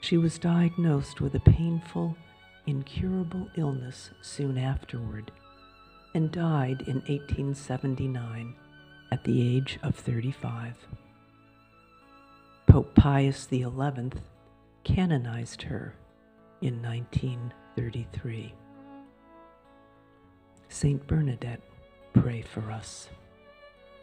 She was diagnosed with a painful, incurable illness soon afterward and died in 1879 at the age of 35. Pope Pius XI canonized her in 1933. Saint Bernadette, pray for us.